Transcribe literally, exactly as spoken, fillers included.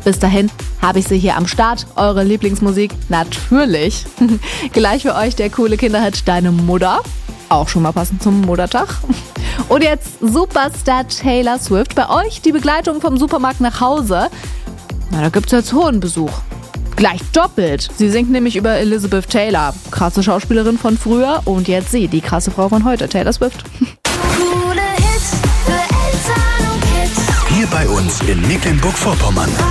Bis dahin habe ich sie hier am Start. Eure Lieblingsmusik natürlich. Gleich für euch der coole Kinderhit Deine Mutter. Auch schon mal passend zum Muttertag. Und jetzt Superstar Taylor Swift. Bei euch die Begleitung vom Supermarkt nach Hause. Na, da gibt's jetzt hohen Besuch. Gleich doppelt. Sie singt nämlich über Elizabeth Taylor. Krasse Schauspielerin von früher. Und jetzt sie, die krasse Frau von heute, Taylor Swift. Coole Hits für Eltern und Kids. Hier bei uns in Mecklenburg-Vorpommern.